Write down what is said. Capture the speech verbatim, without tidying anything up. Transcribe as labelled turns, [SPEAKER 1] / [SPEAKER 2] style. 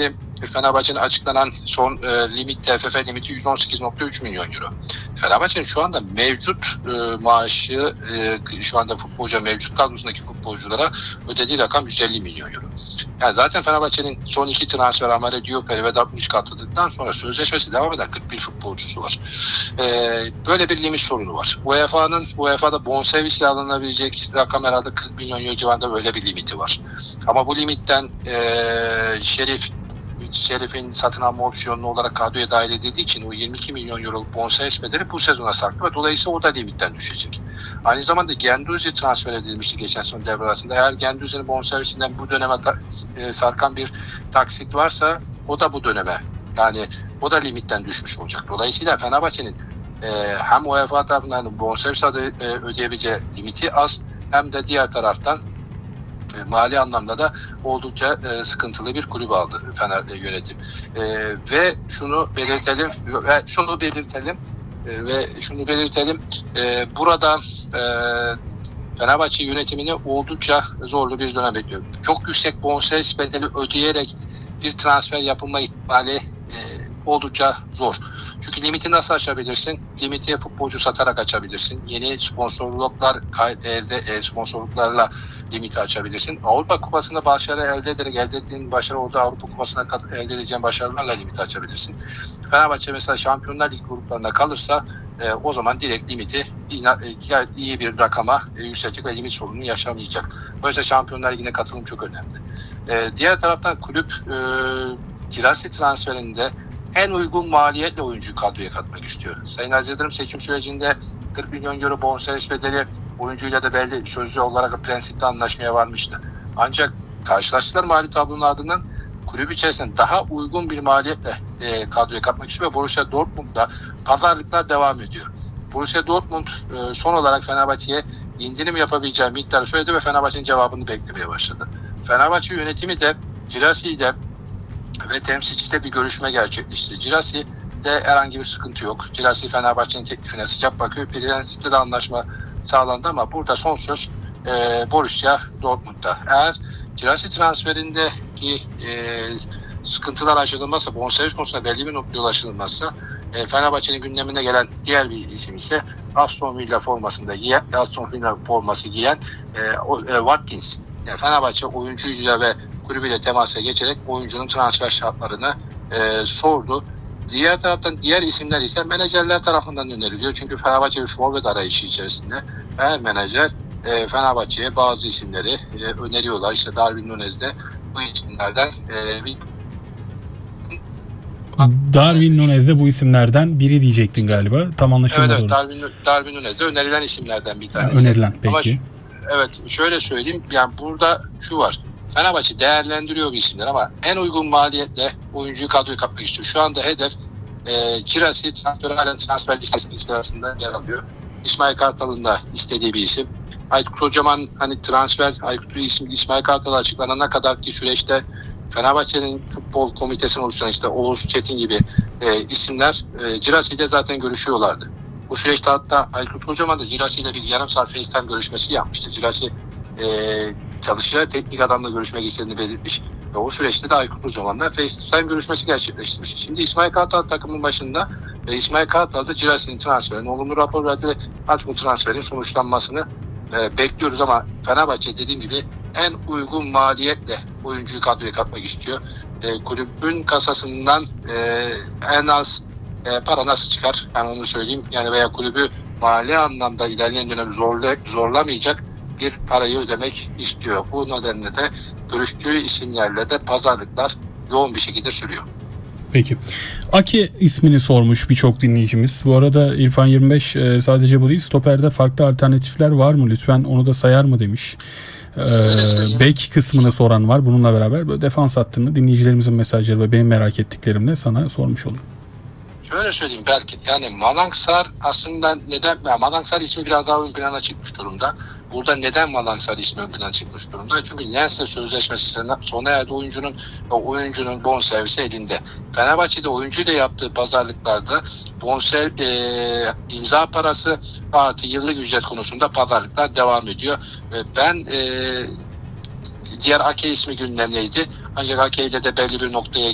[SPEAKER 1] şimdi Fenerbahçe'nin açıklanan son e, limit, T F F limiti yüz on sekiz nokta üç milyon euro. Fenerbahçe'nin şu anda mevcut e, maaşı e, şu anda futbolcu mevcut kadrosundaki futbolculara ödediği rakam yüz elli milyon euro. Yani zaten Fenerbahçe'nin son iki transfer Amare Dioferi ve Dabnic katladıktan sonra sözleşmesi devam eden kırk bir futbolcusu var. E, böyle bir limit sorunu var. U E F A'nın U E F A'da bonservisle alınabilecek rakam herhalde kırk milyon euro civarında böyle bir limiti var. Ama bu limitten e, Şerif Şerif'in satın alma opsiyonlu olarak kadroya dahil edildiği için o yirmi iki milyon euroluk bonservis bedeli bu sezona saklı ve dolayısıyla o da limitten düşecek. Aynı zamanda Guendouzi transfer edilmişti geçen sezon devre arasında. Eğer Guendouzi'nin bonservisinden bu döneme ta, e, sarkan bir taksit varsa o da bu döneme, yani o da limitten düşmüş olacak. Dolayısıyla Fenerbahçe'nin e, hem U E F A tarafından bonservis adı e, ödeyebileceği limiti az, hem de diğer taraftan mali anlamda da oldukça e, sıkıntılı bir kulüp aldı Fener e, yönetim. E, ve şunu belirtelim ve şunu belirtelim e, ve şunu belirtelim. E, burada e, Fenerbahçe yönetimini oldukça zorlu bir dönem bekliyor. Çok yüksek bonservis bedeli ödeyerek bir transfer yapılma ihtimali e, oldukça zor. Çünkü limiti nasıl aşabilirsin? Limiti futbolcu satarak açabilirsin. Yeni sponsorluklar, sponsorluklarla limiti açabilirsin. Avrupa Kupası'nda başarı elde ederek elde ettiğin başarı orada Avrupa Kupası'na elde edeceğin başarılarla limiti açabilirsin. Fenerbahçe mesela Şampiyonlar Ligi gruplarında kalırsa e, o zaman direkt limiti iyi, iyi bir rakama e, yükselecek ve limit sorununu yaşamayacak. Dolayısıyla Şampiyonlar Ligi'ne katılım çok önemli. E, diğer taraftan kulüp e, Girassi transferinde en uygun maliyetle oyuncuyu kadroya katmak istiyor. Sayın Aziz Yıldırım seçim sürecinde kırk milyon euro bonservis bedeli oyuncuyla da belli sözlü olarak prensipte anlaşmaya varmıştı. Ancak karşılaştılar mali tablonun ardından kulüp içerisinde daha uygun bir maliyetle e, kadroya katmak istiyor ve Borussia Dortmund'da pazarlıklar devam ediyor. Borussia Dortmund e, son olarak Fenerbahçe'ye indirim yapabileceği miktarı söyledi ve Fenerbahçe'nin cevabını beklemeye başladı. Fenerbahçe yönetimi de Girassi ve temsilcide bir görüşme gerçekleşti. Girasi'de herhangi bir sıkıntı yok. Girassi Fenerbahçe'nin teklifine sıcak bakıyor. Prensipte de anlaşma sağlandı ama burada son söz e, Borussia Dortmund'da. Eğer Girassi transferindeki e, sıkıntılar aşılmazsa, bonservis konusunda belli bir noktaya ulaşılmazsa e, Fenerbahçe'nin gündemine gelen diğer bir isim ise Aston Villa formasında giyen, Aston Villa forması giyen e, o, e, Watkins. Yani Fenerbahçe oyuncuyla ve kulübüyle temasa geçerek oyuncunun transfer şartlarını e, sordu. Diğer taraftan diğer isimler ise menajerler tarafından öneriliyor. Çünkü Fenerbahçe bir forvet arayışı içerisinde. Her menajer e, Fenerbahçe'ye bazı isimleri e, öneriyorlar. İşte Darwin Nunez de bu isimlerden e, bir
[SPEAKER 2] Darwin Nunez de bu isimlerden biri diyecektin galiba. Tam anlaşılmadı.
[SPEAKER 1] Evet, evet Darwin, Darwin Nunez de önerilen isimlerden bir tanesi.
[SPEAKER 2] Ha, önerilen peki. Ama,
[SPEAKER 1] evet şöyle söyleyeyim. Yani burada şu var. Fenerbahçe değerlendiriyor bu isimler ama en uygun maliyetle oyuncuyu kadroya katmak istiyor. Şu anda hedef e, Girassi transfer halen transfer listesi arasında yer alıyor. İsmail Kartal'ın da istediği bir isim. Aykut Kocaman hani transfer Aykut isim İsmail Kartal'a açıklanana kadar ki süreçte Fenerbahçe'nin futbol komitesini oluşturan işte Oğuz Çetin gibi e, isimler e, Girassi ile zaten görüşüyorlardı. Bu süreçte hatta Aykut Kocaman da Girassi ile bir yarım saat FaceTime görüşmesi yapmıştı. Girassi e, çalışacağı teknik adamla görüşmek istediğini belirtmiş. Ve o süreçte de Aykut Kocaman'la FaceTime görüşmesi gerçekleştirmiş. Şimdi İsmail Kartal takımın başında ve İsmail Kartal da Girassi'nin transferini olumlu rapor verdi ve artık bu transferin sonuçlanmasını e, bekliyoruz ama Fenerbahçe dediğim gibi en uygun maliyetle oyuncuyu kadroya katmak istiyor. E, kulübün kasasından e, en az e, para nasıl çıkar? Ben onu söyleyeyim. Yani veya kulübü mali anlamda ilerleyen dönem zorla, zorlamayacak bir parayı ödemek istiyor. Bu nedenle de görüştüğü isimlerle de pazarlıklar yoğun bir şekilde sürüyor.
[SPEAKER 2] Peki. Ake ismini sormuş birçok dinleyicimiz. Bu arada İrfan yirmi beş sadece bu değil. Stoperde farklı alternatifler var mı? Lütfen onu da sayar mı demiş. Ee, bek kısmını soran var. Bununla beraber böyle defans hattını dinleyicilerimizin mesajları ve benim merak ettiklerimle sana sormuş olayım.
[SPEAKER 1] Şöyle söyleyeyim belki yani Malang Sarr aslında neden yani Malang Sarr ismi biraz daha ön plana çıkmış durumda. Burada neden Malang Sarr ismi ön plana çıkmış durumda? Çünkü Lens'le sözleşmesi sona erdi oyuncunun ve oyuncunun bonservisi elinde. Fenerbahçe'de oyuncuyla yaptığı pazarlıklarda bonserv e, imza parası artı yıllık ücret konusunda pazarlıklar devam ediyor. E, ben e, diğer Ake ismi gündemdeydi. Ancak Ake ile de belli bir noktaya